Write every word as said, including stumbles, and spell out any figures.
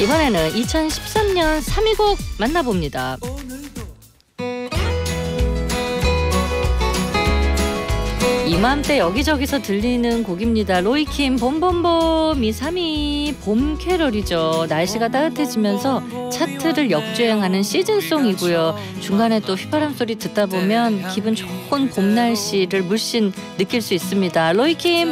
이번에는 이천십삼 년 삼 위 곡 만나봅니다. 이맘때 여기저기서 들리는 곡입니다. 로이킴 봄봄봄이 삼 위 봄 캐럴이죠. 날씨가 따뜻해지면서 차트를 역주행하는 시즌송이고요. 중간에 또 휘바람 소리 듣다 보면 기분 좋은 봄 날씨를 물씬 느낄 수 있습니다. 로이킴